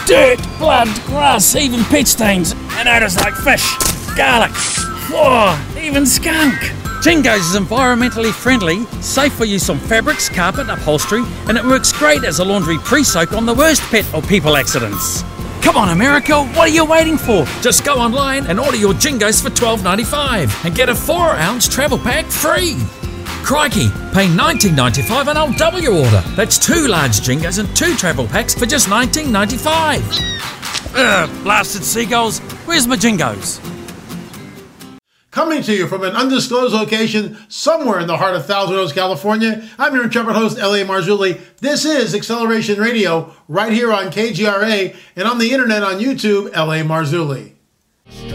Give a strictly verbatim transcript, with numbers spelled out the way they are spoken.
Dirt, blood, grass, even pet stains, and odours like fish, garlic, whoa, even skunk. Jingoes is environmentally friendly, safe for use on fabrics, carpet, upholstery, and it works great as a laundry pre-soak on the worst pet or people accidents. Come on, America, what are you waiting for? Just go online and order your Jingoes for twelve ninety-five and get a four ounce travel pack free. Crikey, pay nineteen ninety-five and I'll double your order. That's two large Jingoes and two travel packs for just nineteen ninety-five. Ugh, blasted seagulls, where's my Jingoes? Coming to you from an undisclosed location somewhere in the heart of Thousand Oaks, California, I'm your intrepid host, L A. Marzulli. This is Acceleration Radio, right here on K G R A, and on the internet on YouTube, L A. Marzulli.